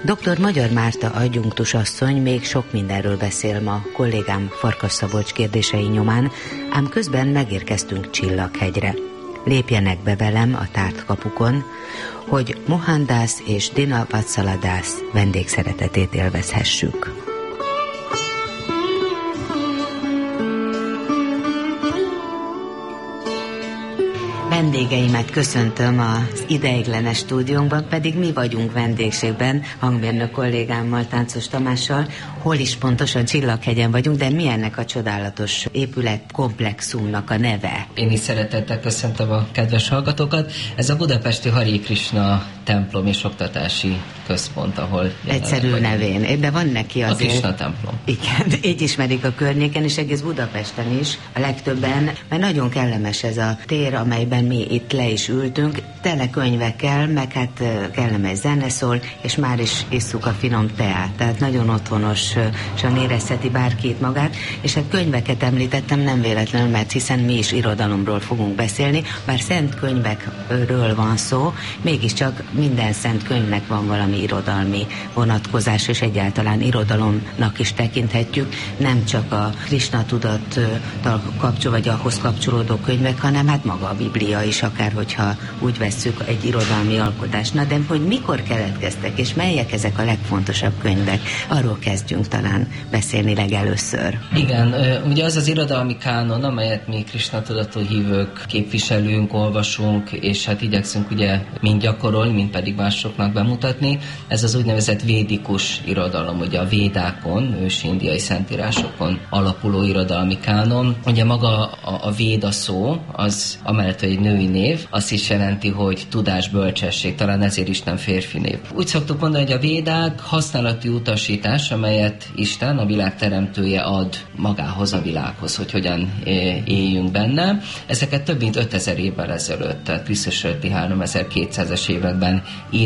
Dr. Magyar Márta adjunktus asszony még sok mindenről beszél ma kollégám Farkas Szabolcs kérdései nyomán, ám közben megérkeztünk Csillaghegyre. Lépjenek be velem a tárt kapukon, hogy Mohandász és Dina Vatsaladász vendégszeretetét élvezhessük. Vendégeimet köszöntöm az ideiglenes stúdiónkban, pedig mi vagyunk vendégségben, hangmérnök kollégámmal, Táncos Tamással. Hol is pontosan? Csillaghegyen vagyunk, de mi ennek a csodálatos épületkomplexumnak a neve? Én is szeretettel köszöntöm a kedves hallgatókat. Ez a budapesti Hari Krishna templom és oktatási központ, ahol... Egyszerű nevén, de van neki azért... A Krishna templom. Igen, így ismerik a környéken, és egész Budapesten is, a legtöbben, mert nagyon kellemes ez a tér, amelyben mi itt le is ültünk, tele könyvekkel, meg hát kellemes zene szól, és már is isszuk a finom teát, tehát nagyon otthonosan érezheti bárki itt magát, és hát könyveket említettem nem véletlenül, mert hiszen mi is irodalomról fogunk beszélni, bár szent könyvekről van szó, mégiscsak minden szent könyvnek van valami irodalmi vonatkozás, és egyáltalán irodalomnak is tekinthetjük, nem csak a Krishna tudattal vagy ahhoz kapcsolódó könyvek, hanem hát maga a Biblia is, akár hogyha úgy vesszük egy irodalmi alkotást. Na de hogy mikor keletkeztek, és melyek ezek a legfontosabb könyvek? Arról kezdjünk talán beszélni legelőször. Igen, ugye az az irodalmi kánon, amelyet mi Krishna tudatú hívők képviselünk, olvasunk, és hát igyekszünk ugye mind gyakorolni, mind pedig másoknak bemutatni. Ez az úgynevezett védikus irodalom, ugye a védákon, ősi indiai szentírásokon alapuló irodalmi kánon. Ugye maga a véda szó, az amellett, hogy egy női név, azt is jelenti, hogy tudás, bölcsesség, talán ezért is nem férfi név. Úgy szoktuk mondani, hogy a védák használati utasítás, amelyet Isten, a világ teremtője ad magához, a világhoz, hogy hogyan éljünk benne. Ezeket több mint 5000 évvel ezelőtt, tehát Krisztus előtti 3200-es években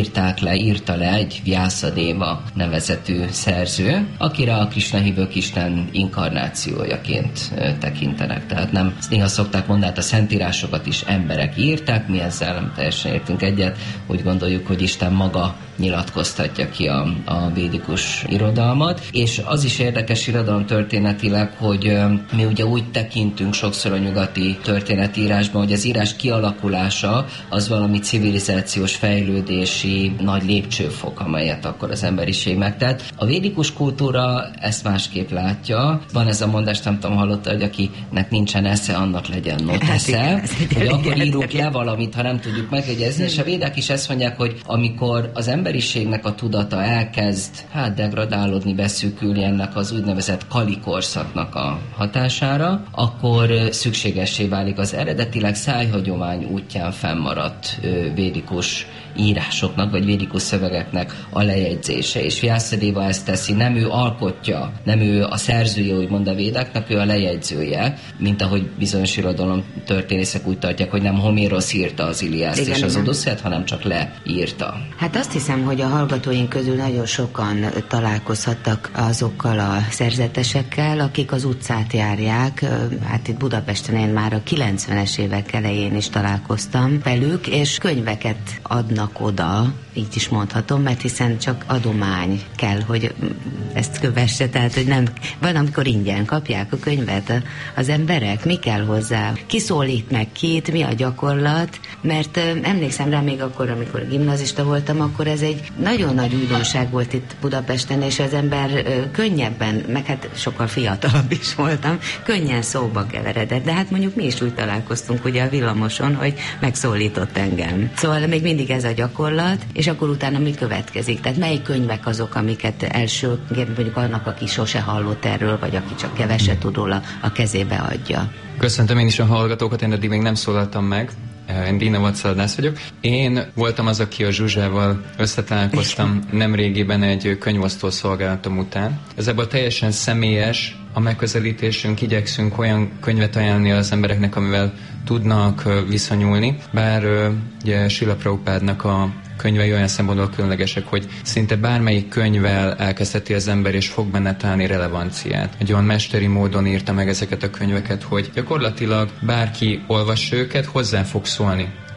írta le egy Vyasadeva nevezetű szerző, akire a Krishna hívők Isten inkarnációjaként tekintenek. Tehát nem, néha szokták mondani, a szentírásokat is emberek írták, mi ezzel nem teljesen értünk egyet, úgy gondoljuk, hogy Isten maga nyilatkoztatja ki a védikus irodalmat, és az is érdekes irodalom történetileg, hogy mi ugye úgy tekintünk sokszor a nyugati történetírásban, hogy az írás kialakulása az valami civilizációs fejlődési nagy lépcsőfok, amelyet akkor az emberiség megtett. A védikus kultúra ezt másképp látja. Van ez a mondás, nem tudom, hallotta, hogy akinek nincsen esze, annak legyen not esze. Hogy akkor írunk le valamit, ha nem tudjuk megjegyezni, és a védák is ezt mondják, hogy amikor az emberiségnek a tudata elkezd degradálódni, beszűkülni ennek az úgynevezett Kali korszaknak a hatására, akkor szükségessé válik az eredetileg szájhagyomány útján fennmaradt védikus írásoknak, vagy védikus szövegeknek a lejegyzése. És Vyasadeva ezt teszi, nem ő alkotja, nem ő a szerzője, úgymond a védáknak, ő a lejegyzője, mint ahogy bizonyos irodalom történészek úgy tartják, hogy nem Homérosz írta az Iliászt és az Odüsszeiát, hanem csak leírta. Hát azt hiszem, hogy a hallgatóink közül nagyon sokan találkozhattak azokkal a szerzetesekkel, akik az utcát járják. Hát itt Budapesten én már a 90-es évek elején is találkoztam velük, és könyveket adnak oda, így is mondhatom, mert hiszen csak adomány kell, hogy ezt kövesse, tehát hogy nem, van, amikor ingyen kapják a könyvet az emberek, mi kell hozzá, ki szólít meg kit, mi a gyakorlat, mert emlékszem rá még akkor, amikor gimnazista voltam, akkor ez egy nagyon nagy újdonság volt itt Budapesten, és az ember könnyebben, meg hát sokkal fiatalabb is voltam, könnyen szóba keveredett, de hát mondjuk mi is úgy találkoztunk ugye a villamoson, hogy megszólított engem. Szóval még mindig ez a gyakorlat, és akkor utána mi következik? Tehát melyik könyvek azok, amiket elsőként mondjuk annak, aki sose hallott erről, vagy aki csak keveset tud róla, a kezébe adja? Köszöntöm én is a hallgatókat, én eddig még nem szólaltam meg. Én Dina Vatsaladász vagyok. Én voltam az, aki a Zsuzsával összetalálkoztam nemrégiben egy könyvosztó szolgálatom után. Ez ebből teljesen személyes a megközelítésünk, igyekszünk olyan könyvet ajánlani az embereknek, amivel tudnak viszonyulni, bár ugye Srila Prabhupádnak a könyvei olyan szempontból különlegesek, hogy szinte bármelyik könyvvel elkezdheti az ember, és fog benne találni relevanciát. Egy olyan mesteri módon írta meg ezeket a könyveket, hogy gyakorlatilag bárki olvassa őket, hozzá fog szólni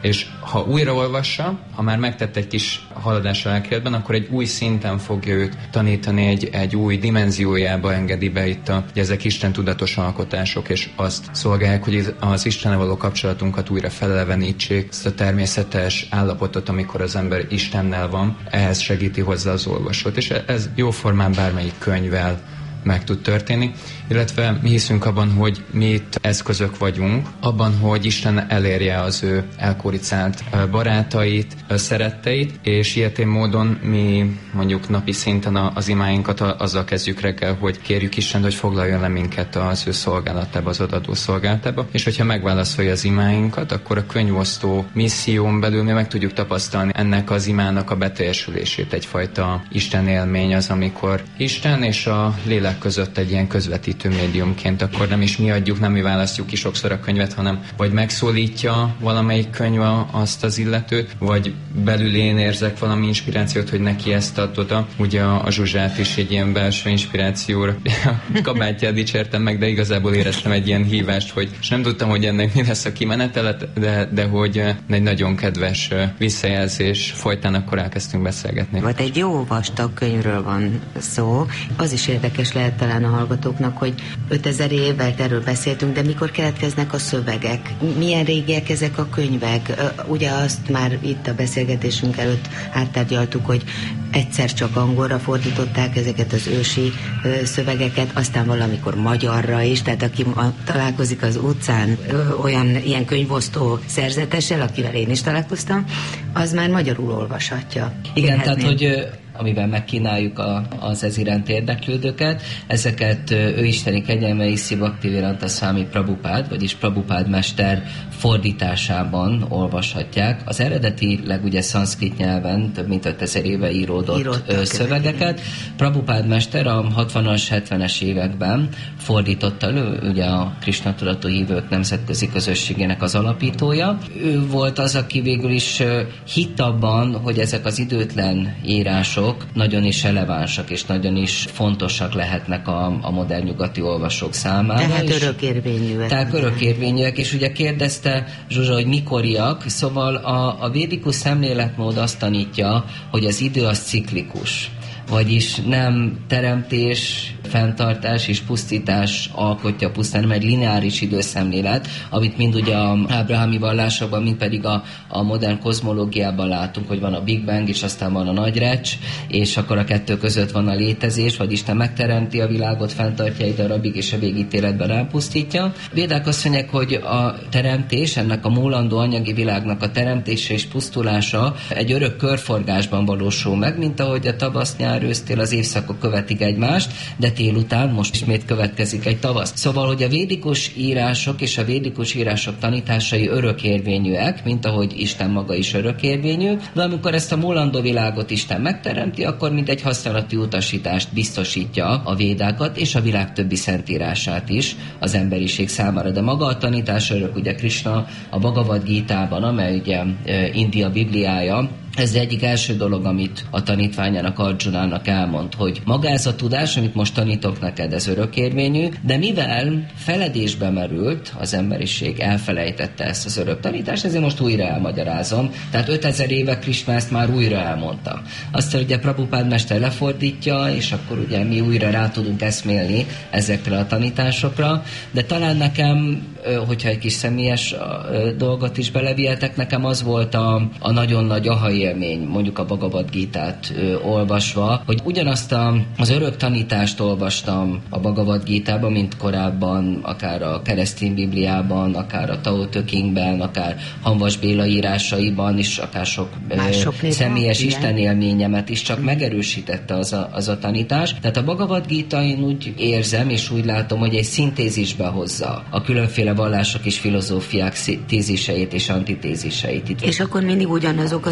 és ha újraolvassa, ha már megtett egy kis haladás a lelkiületben, akkor egy új szinten fogja őt tanítani, egy új dimenziójába engedi be itt ezek Isten tudatos alkotások, és azt szolgálják, hogy az Istennel való kapcsolatunkat újra felelevenítsék, ezt a természetes állapotot, amikor az ember Istennel van, ehhez segíti hozzá az olvasót, és ez jóformán bármelyik könyvvel meg tud történni, illetve mi hiszünk abban, hogy mi itt eszközök vagyunk, abban, hogy Isten elérje az ő elkóricált barátait, szeretteit, és ilyetén módon mi mondjuk napi szinten az imáinkat azzal kezdjük reggel, hogy kérjük Istent, hogy foglaljon le minket az ő szolgálatába, az odaadó szolgálatába, és hogyha megválaszolja az imáinkat, akkor a könyvosztó misszión belül mi meg tudjuk tapasztalni ennek az imának a beteljesülését, egyfajta Isten élmény az, amikor Isten és a lélek között egy ilyen közvetítő médiumként, akkor nem is mi adjuk, nem mi választjuk ki sokszor a könyvet, hanem vagy megszólítja valamelyik könyv azt az illetőt, vagy belül én érzek valami inspirációt, hogy neki ezt add oda. Ugye a Zsuzsát is egy ilyen belső inspirációra a kabátját dicsértem meg, de igazából éreztem egy ilyen hívást, hogy és nem tudtam, hogy ennek mi lesz a kimenetele, de hogy egy nagyon kedves visszajelzés folytán akkor elkezdtünk beszélgetni. Volt egy jó vastag könyvről van szó. Az is érdekes lehet talán a hallgatóknak, hogy 5000 évvel erről beszéltünk, de mikor keletkeznek a szövegek? Milyen régiek ezek a könyvek? Ugye azt már itt a beszélgetésünk előtt áttárgyaltuk, hogy egyszer csak angolra fordították ezeket az ősi szövegeket, aztán valamikor magyarra is, tehát aki találkozik az utcán ilyen könyvosztó szerzetessel, akivel én is találkoztam, az már magyarul olvashatja. Igen, tehát hogy amivel megkínáljuk az ez iránt érdeklődőket. Ezeket ő isteni kegyelme Iszi Bhaktivedanta Swami Prabhupád, vagyis Prabhupád mester fordításában olvashatják. Az eredetileg ugye szanszkrit nyelven több mint 5000 éve íródott szövegeket. Prabhupád mester a 60-as, 70-es években fordította elő, ugye a Krishna tudatú hívők nemzetközi közösségének az alapítója. Ő volt az, aki végül is hitt abban, hogy ezek az időtlen írások nagyon is relevánsak és nagyon is fontosak lehetnek a modern nyugati olvasók számára. Tehát örökérvényűek. Tehát örökérvényűek, és ugye kérdezte Zsuzsa, hogy mikoriak, szóval a védikus szemléletmód azt tanítja, hogy az idő az ciklikus. Vagyis nem teremtés, fenntartás és pusztítás alkotja pusztán, hanem egy lineáris időszemlélet, amit mind ugye a ábrahami vallásokban, mind pedig a modern kozmológiában látunk, hogy van a Big Bang, és aztán van a nagy recs, és akkor a kettő között van a létezés, vagy Isten megteremti a világot, fenntartja egy darabig, és a végítéletben elpusztítja. Védák azt mondják, hogy a teremtés, ennek a múlandó anyagi világnak a teremtése és pusztulása egy örök körforgásban valósul meg, mint ahogy a tavasz, nyár, ősztél az évszakok követik egymást, de tél után most ismét következik egy tavasz. Szóval, hogy a védikus írások és a védikus írások tanításai örökérvényűek, mint ahogy Isten maga is örökérvényű, de amikor ezt a múlandó világot Isten megteremti, akkor mint egy használati utasítást biztosítja a védákat és a világ többi szentírását is az emberiség számára. De maga a tanítás örök, ugye Krishna a Bhagavad Gítában, amely ugye India Bibliája, ez egyik első dolog, amit a tanítványának, Arjunának elmond, hogy maga ez a tudás, amit most tanítok neked, ez örökérvényű, de mivel feledésbe merült, az emberiség elfelejtette ezt az örök tanítást, ezért most újra elmagyarázom. Tehát 5000 éve Krishna ezt már újra elmondta. Aztán ugye Prabhupád mester lefordítja, és akkor ugye mi újra rá tudunk eszmélni ezekre a tanításokra, de talán nekem, hogyha egy kis személyes dolgot is belevihetek, nekem az volt a nagyon nagy aha élmény, mondjuk a Bhagavad Gítát olvasva, hogy ugyanazt az örök tanítást olvastam a Bhagavad Gítában, mint korábban, akár a keresztény Bibliában, akár a Tao Te Chingben, akár Hanvas Béla írásaiban is, akár sok személyes istenélményemet is csak megerősítette az a tanítás. Tehát a Bhagavad Gita én úgy érzem, és úgy látom, hogy egy szintézisbe hozza a különféle vallások és filozófiák téziseit és antitéziseit. És akkor mindig ugyanazok a szövegek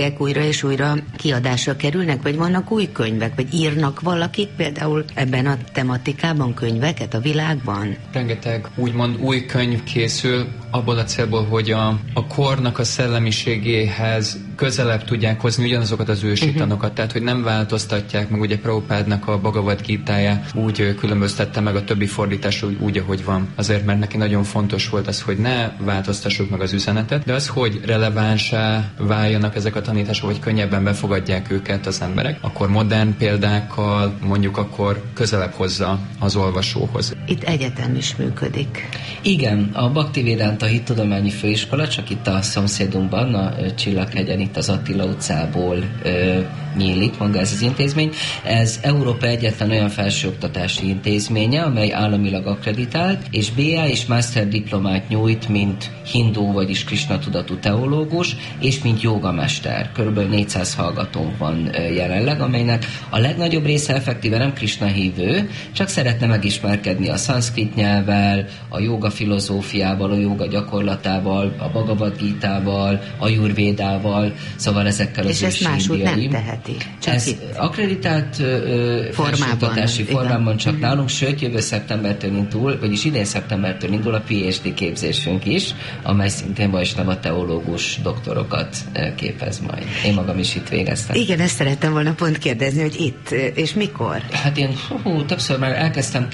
szövegek újra és újra kiadásra kerülnek, vagy vannak új könyvek, vagy írnak valakik például ebben a tematikában könyveket a világban? Rengeteg úgymond új könyv készül, abból a célból, hogy a kornak a szellemiségéhez közelebb tudják hozni ugyanazokat az ősitanokat, tehát hogy nem változtatják meg, ugye Prabhupádnak a Bhagavad Gítája úgy különböztette meg a többi fordításról úgy, ahogy van. Azért, mert neki nagyon fontos volt az, hogy ne változtassuk meg az üzenetet, de az, hogy relevánsá váljanak ezek a tanítások, hogy könnyebben befogadják őket az emberek, akkor modern példákkal mondjuk akkor közelebb hozza az olvasóhoz. Itt egyetem is működik. Igen, a Bhaktivedanta Hittudományi Főiskola, csak itt a szomszédunkban, a Csillaghegyen, itt az Attila utcából nyílik maga ez az intézmény. Ez Európa egyetlen olyan felsőoktatási intézménye, amely államilag akkreditált, és BA és Master diplomát nyújt, mint hindu, vagyis Krishna tudatú teológus, és mint jogamester. Körülbelül 400 hallgatónk van jelenleg, amelynek a legnagyobb része effektíve nem Krishna hívő, csak szeretne megismerkedni a szanszkrit nyelvvel, a joga filozófiával, a joga gyakorlatával, a Bhagavad Gítával, a Ayurvédával, szóval ezekkel az ősi indiai. És ezt máshogy nem teheti. Ez akkreditált felsőoktatási formában csak nálunk, sőt jövő szeptembertől indul, vagyis idén szeptembertől indul a PhD képzésünk is, amely szintén Vajsnava teológus doktorokat képez majd. Én magam is itt végeztem. Igen, ezt szerettem volna pont kérdezni, hogy itt, és mikor? Hát én többször már elkezdtem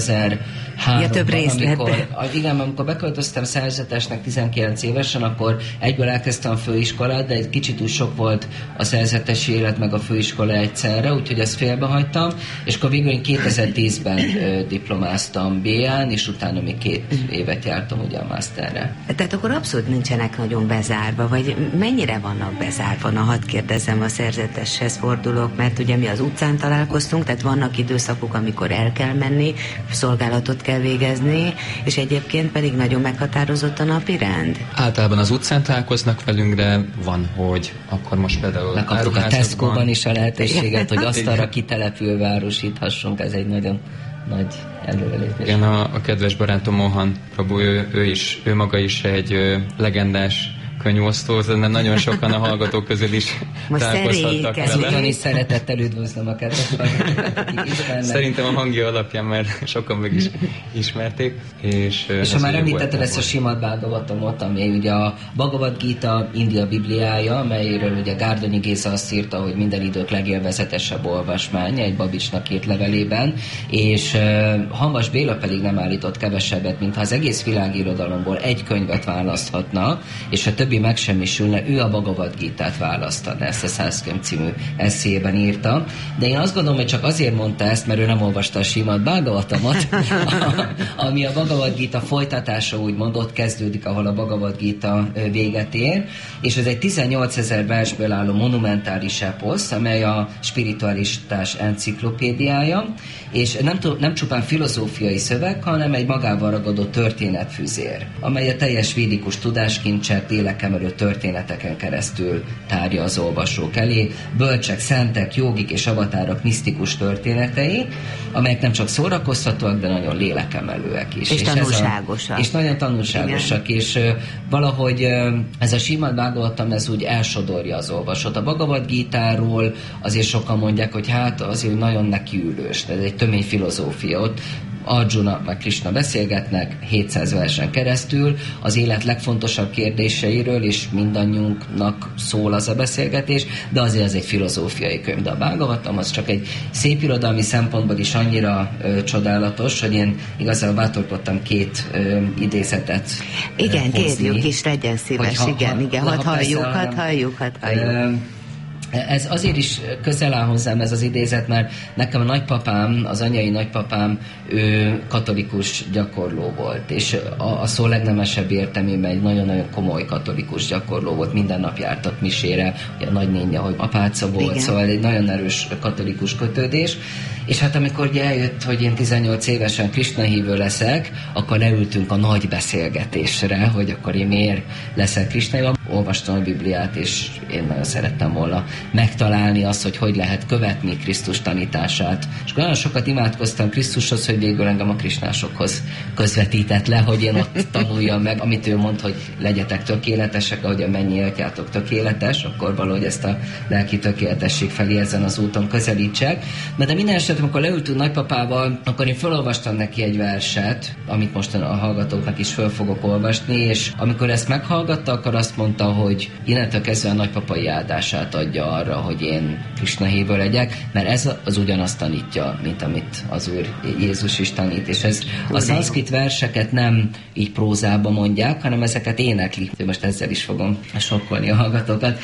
2003-ban, amikor beköltöztem szerzetesnek 19 évesen, akkor egyből elkezdtem a főiskolát, de egy kicsit úgy sok volt a szerzetesi élet meg a főiskola egyszerre, úgyhogy ezt félbehagytam, és akkor végül én 2010-ben diplomáztam BA-n, és utána még 2 évet jártam ugye a masterre. Tehát akkor abszolút nincsenek nagyon bezárva, vagy mennyire vannak bezárva? Na, hadd kérdezem, a szerzeteshez fordulok, mert ugye mi az utcán találkoztunk, tehát vannak időszakok, amikor el kell menni, szolgálatot kell végezni, és egyébként pedig nagyon meghatározott a napirend? Általában az utcán találkoznak velünk, de van, hogy akkor most például megkaptuk a Tesco-ban is a lehetőséget, hogy asztalra kitelepülve árusíthassunk, ez egy nagyon nagy előrelépés. Igen, a kedves barátom Mohan Prabhu, ő maga is egy legendás könyvosztó, de nagyon sokan a hallgatók közül is találkozhattak vele. Ezután is szeretettel üdvözlöm a kedves hallgatókat. Szerintem a hangja alapján, mert sokan meg is ismerték. És ha már említetted ezt a Simad Bhagavatamot, ami ugye a Bhagavad Gita India Bibliája, amelyről ugye Gárdonyi Géza azt írta, hogy minden idők legélvezetesebb olvasmánya egy Babicsnak írt levelében, és Hamvas Béla pedig nem állított kevesebbet, mintha az egész világirodalomból egy könyvet választhatna, és a többi megsemmisülne, ő a Bhagavad Gítát választaná, ezt a Sanskrit című eszéjében írta. De én azt gondolom, hogy csak azért mondta ezt, mert ő nem olvasta a Simad Bhagavatamot, ami a Bhagavad Gita folytatása, úgymond ott kezdődik, ahol a Bhagavad Gita véget ér, és ez egy 18 000 versből álló monumentális eposz, amely a spiritualitás enciklopédiája, és nem csupán filozófiai szöveg, hanem egy magával ragadó történetfüzér, amely a teljes védikus tudáskincset lélekemelő történeteken keresztül tárja az olvasók elé. Bölcsek, szentek, jógik és avatárok misztikus történetei, amelyek nem csak szórakoztatóak, de nagyon lélekemelőek is. És tanulságosak. És nagyon tanulságosak, igen. És valahogy ez a Simad Bhagavatam, ez úgy elsodorja az olvasót. A Bhagavad Gítáról azért sokan mondják, hogy hát azért nagyon nekiülős, ez egy tömény filozófia. Ott Arjuna meg Krishna beszélgetnek 700 versen keresztül az élet legfontosabb kérdéseiről, és mindannyiunknak szól az a beszélgetés, de azért ez egy filozófiai könyv. De a Bhagavatam az csak egy szép irodalmi szempontból is annyira csodálatos, hogy én igazából bátorkodtam 2 idézetet igen, hozni. kérjük is, legyen szíves, igen, hadd halljuk. Ez azért is közel áll hozzám ez az idézet, mert nekem a nagypapám, az anyai nagypapám, ő katolikus gyakorló volt, és a szó legnemesebb értelmében egy nagyon-nagyon komoly katolikus gyakorló volt, minden nap jártak misére, ugye a nagynénje, hogy apáca volt, igen. Szóval egy nagyon erős katolikus kötődés, és hát amikor ugye eljött, hogy én 18 évesen Krishna hívő leszek, akkor leültünk a nagy beszélgetésre, hogy akkor én miért leszek Krishna hívő. Olvastam a Bibliát, és én nagyon szerettem volna megtalálni azt, hogy lehet követni Krisztus tanítását. És nagyon sokat imádkoztam Krisztushoz, hogy végül engem a krisnásokhoz közvetített le, hogy én ott tanuljam meg, amit ő mond, hogy legyetek tökéletesek, ahogy a mennyi atyátok tökéletes, akkor valahogy ezt a lelki tökéletesség felé ezen az úton közelítsek. De minden esetben, amikor leültünk nagypapával, akkor én felolvastam neki egy verset, amit most a hallgatóknak is föl fogok olvasni, és amikor ezt meghallgatta, akkor azt mondta, hogy innentől kezdve a nagypapai áldását adja arra, hogy én Krisna hívő legyek, mert ez az ugyanazt tanítja, mint amit az Úr Jézus is tanít, és ez a szanszkrit verseket nem így prózába mondják, hanem ezeket éneklik. Most ezzel is fogom sokkolni a hallgatókat.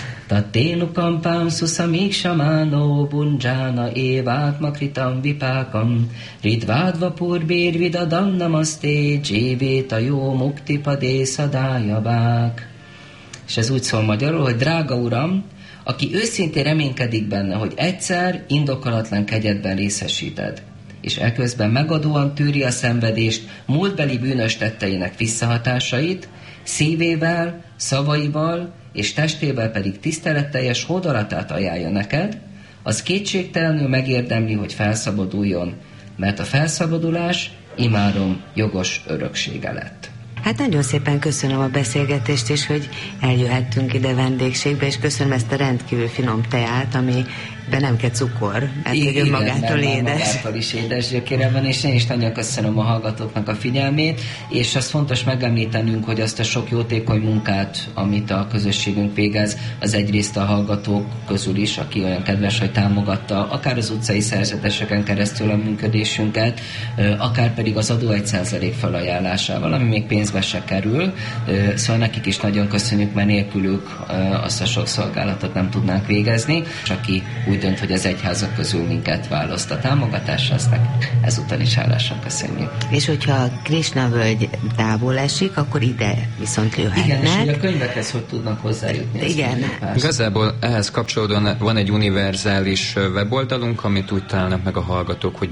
Taténukam pámszusa miksamánó bunjána évátma kritam vipákam ridvádva purbér vidadam namaszté dzsébét a jó muktipadé szadájabák. És ez úgy szól magyarul, hogy drága Uram, aki őszintén reménykedik benne, hogy egyszer indokolatlan kegyedben részesíted, és eközben megadóan tűri a szenvedést múltbeli bűnös tetteinek visszahatásait, szívével, szavaival és testével pedig tiszteletteljes hódolatát ajánlja neked, az kétségtelenül megérdemli, hogy felszabaduljon, mert a felszabadulás imádom jogos öröksége lett. Hát nagyon szépen köszönöm a beszélgetést, és hogy eljöhettünk ide vendégségbe, és köszönöm ezt a rendkívül finom teát, amiben nem kell cukor, mert hogy önmagától édes. Magától is édes gyökére van, és én is nagyon köszönöm a hallgatóknak a figyelmét, és azt fontos megemlítenünk, hogy azt a sok jótékony munkát, amit a közösségünk végez, az egyrészt a hallgatók közül is, aki olyan kedves, hogy támogatta, akár az utcai szerzeteseken keresztül a működésünket, akár pedig az adó 1% felajánlásával, ami még pénzbe se kerül. Szóval nekik is nagyon köszönjük, mert nélkülük azt a sok szolgálatot nem tudnánk végezni, és aki úgy dönt, hogy az egyházak közül minket választ a támogatásra, azt ezúton is hálásan köszönjük. És hogyha Krishna völgy távol esik, akkor ide viszont jöhetnek. Igen, és hogy a könyvekhez hogy tudnak hozzájutni? Igen. Igazából ehhez kapcsolódóan van egy univerzális weboldalunk, amit úgy találnak meg a hallgatók, hogy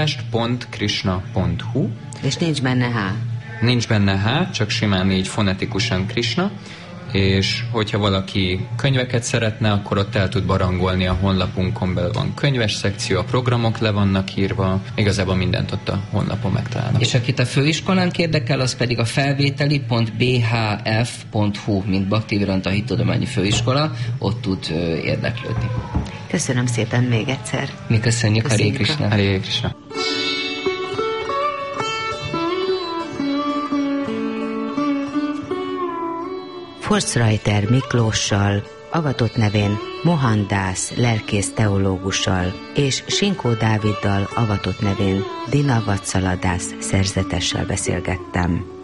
budapest.krishna.hu. És nincs benne H. Nincs benne H, csak simán így fonetikusan Krishna, és hogyha valaki könyveket szeretne, akkor ott el tud barangolni a honlapunkon, belül van könyves szekció, a programok le vannak írva, igazából mindent ott a honlapon megtalálnak. És akit a főiskolánk érdekel, az pedig a felvételi.bhf.hu, mint Bhaktivedanta Hittudományi Főiskola, ott tud érdeklődni. Köszönöm szépen még egyszer. Mi köszönjük. Hare Krishna. Hare Krishna. Forstreiter Miklóssal, avatott nevén Mohandász lelkész teológussal és Sinkó Dáviddal, avatott nevén Dina Vatsaladász szerzetessel beszélgettem.